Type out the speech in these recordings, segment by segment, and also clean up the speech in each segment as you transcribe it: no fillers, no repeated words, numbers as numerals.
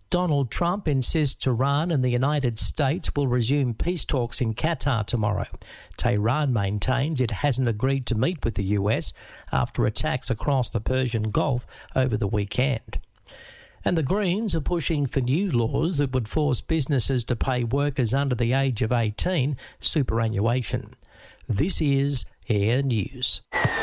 Donald Trump insists Iran and the United States will resume peace talks in Qatar tomorrow. Tehran maintains it hasn't agreed to meet with the US after attacks across the Persian Gulf over the weekend. And the Greens are pushing for new laws that would force businesses to pay workers under the age of 18 superannuation. This is Air News.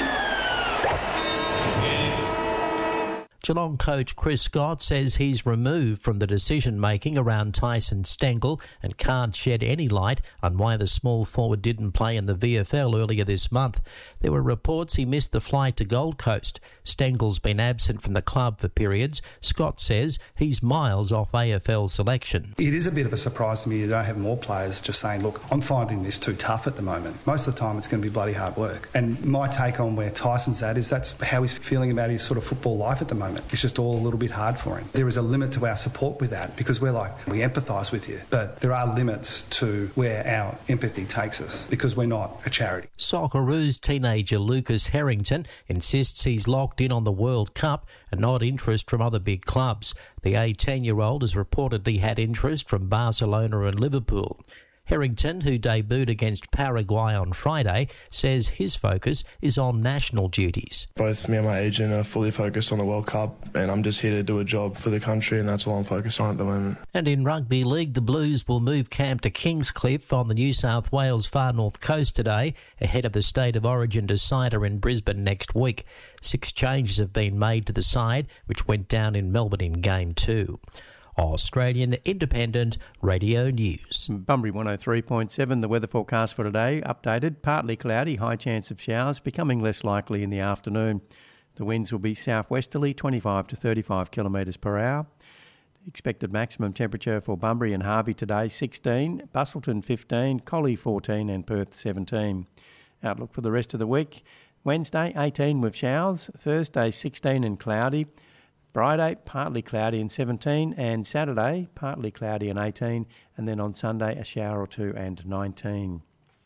Geelong coach Chris Scott says he's removed from the decision-making around Tyson Stengel and can't shed any light on why the small forward didn't play in the VFL earlier this month. There were reports he missed the flight to Gold Coast. Stengel's been absent from the club for periods. Scott says he's miles off AFL selection. It is a bit of a surprise to me you don't have more players just saying, look, I'm finding this too tough at the moment. Most of the time it's going to be bloody hard work. And my take on where Tyson's at is that's how he's feeling about his sort of football life at the moment. It's just all a little bit hard for him. There is a limit to our support with that because we empathise with you. But there are limits to where our empathy takes us because we're not a charity. Socceroos teenager Lucas Harrington insists he's locked in on the World Cup and not interest from other big clubs. The 18-year-old has reportedly had interest from Barcelona and Liverpool. Harrington, who debuted against Paraguay on Friday, says his focus is on national duties. Both me and my agent are fully focused on the World Cup and I'm just here to do a job for the country and that's all I'm focused on at the moment. And in rugby league, the Blues will move camp to Kingscliff on the New South Wales far north coast today ahead of the State of Origin decider in Brisbane next week. 6 changes have been made to the side, which went down in Melbourne in Game 2. Australian Independent Radio News. Bunbury 103.7, the weather forecast for today, updated, partly cloudy, high chance of showers, becoming less likely in the afternoon. The winds will be southwesterly, 25 to 35 kilometres per hour. The expected maximum temperature for Bunbury and Harvey today, 16, Busselton 15, Collie 14 and Perth 17. Outlook for the rest of the week, Wednesday 18 with showers, Thursday 16 and cloudy, Friday, partly cloudy and 17, and Saturday, partly cloudy and 18, and then on Sunday, a shower or two and 19.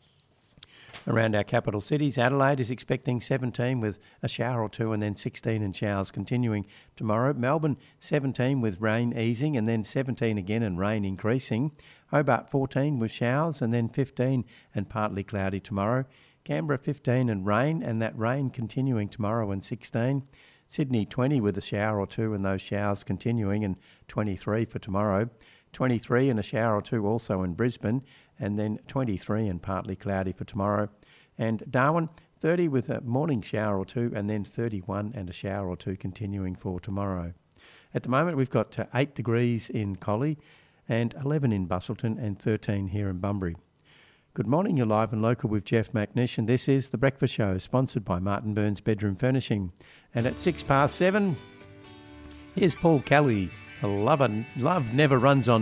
Around our capital cities, Adelaide is expecting 17 with a shower or two and then 16 and showers continuing tomorrow. Melbourne, 17 with rain easing and then 17 again and rain increasing. Hobart, 14 with showers and then 15 and partly cloudy tomorrow. Canberra, 15 and rain, and that rain continuing tomorrow and 16. Sydney 20 with a shower or two and those showers continuing and 23 for tomorrow. 23 and a shower or two also in Brisbane and then 23 and partly cloudy for tomorrow. And Darwin 30 with a morning shower or two and then 31 and a shower or two continuing for tomorrow. At the moment we've got 8 degrees in Collie and 11 in Busselton and 13 here in Bunbury. Good morning, you're live and local with Jeff McNish, and this is The Breakfast Show, sponsored by Martin Burns Bedroom Furnishing. And at 7:06, here's Paul Kelly. Love never runs on